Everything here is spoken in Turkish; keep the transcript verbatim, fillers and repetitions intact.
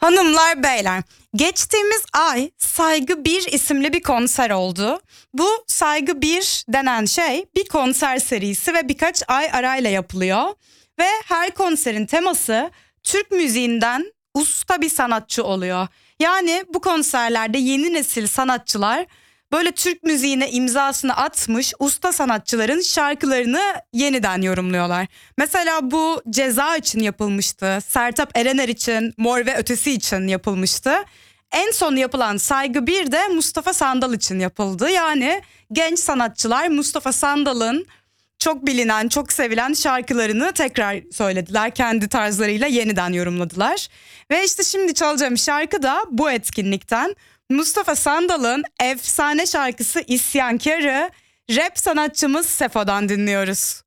Hanımlar beyler, geçtiğimiz ay Saygı bir isimli bir konser oldu. Bu Saygı bir denen şey bir konser serisi ve birkaç ay arayla yapılıyor. Ve her konserin teması Türk müziğinden usta bir sanatçı oluyor. Yani bu konserlerde yeni nesil sanatçılar böyle Türk müziğine imzasını atmış usta sanatçıların şarkılarını yeniden yorumluyorlar. Mesela bu Ceza için yapılmıştı. Sertab Erener için, Mor ve Ötesi için yapılmıştı. En son yapılan Saygı bir de Mustafa Sandal için yapıldı. Yani genç sanatçılar Mustafa Sandal'ın çok bilinen, çok sevilen şarkılarını tekrar söylediler. Kendi tarzlarıyla yeniden yorumladılar. Ve işte şimdi çalacağım şarkı da bu etkinlikten. Mustafa Sandal'ın efsane şarkısı İsyankar'ı rap sanatçımız Sefo'dan dinliyoruz.